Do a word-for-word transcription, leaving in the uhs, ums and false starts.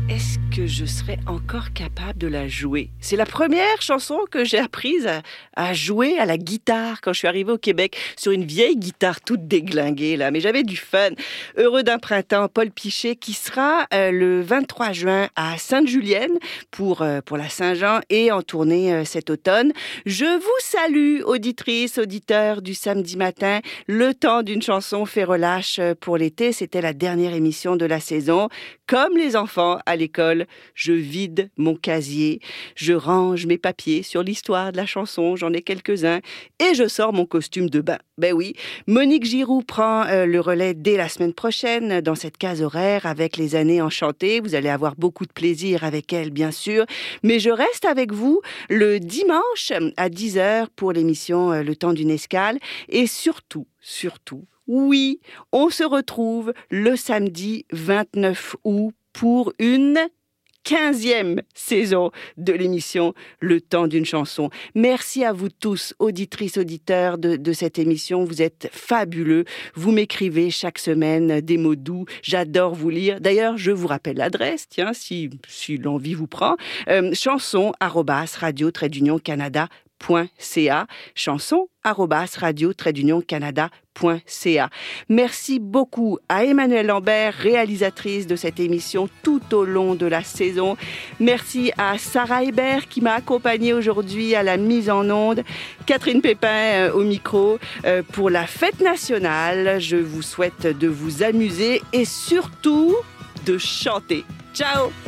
Est-ce que je serais encore capable de la jouer? C'est la première chanson que j'ai apprise à, à jouer à la guitare quand je suis arrivée au Québec, sur une vieille guitare toute déglinguée là, mais j'avais du fun. Heureux d'un printemps, Paul Piché, qui sera euh, le vingt-trois juin à Sainte-Julienne pour, euh, pour la Saint-Jean et en tournée euh, cet automne. Je vous salue, auditrices, auditeurs du samedi matin. Le temps d'une chanson fait relâche pour l'été. C'était la dernière émission de la saison. Comme les enfants à l'école, je vide mon casier, je range mes papiers sur l'histoire de la chanson, j'en ai quelques-uns, et je sors mon costume de bain. Ben oui, Monique Giroux prend euh, le relais dès la semaine prochaine dans cette case horaire avec les années enchantées. Vous allez avoir beaucoup de plaisir avec elle, bien sûr, mais je reste avec vous le dimanche à dix heures pour l'émission euh, Le temps d'une escale, et surtout, surtout, oui, on se retrouve le samedi vingt-neuf août pour une quinzième saison de l'émission Le temps d'une chanson. Merci à vous tous, auditrices, auditeurs de, de cette émission. Vous êtes fabuleux. Vous m'écrivez chaque semaine des mots doux. J'adore vous lire. D'ailleurs, je vous rappelle l'adresse, tiens, si, si l'envie vous prend. Euh, chanson arobase radio trait d'union canada point c a, chanson arobase radio trait d'union canada point c a. Merci beaucoup à Emmanuelle Lambert, réalisatrice de cette émission tout au long de la saison. Merci à Sarah Hébert qui m'a accompagnée aujourd'hui à la mise en onde. Catherine Pépin euh, au micro euh, pour la fête nationale. Je vous souhaite de vous amuser et surtout de chanter. Ciao!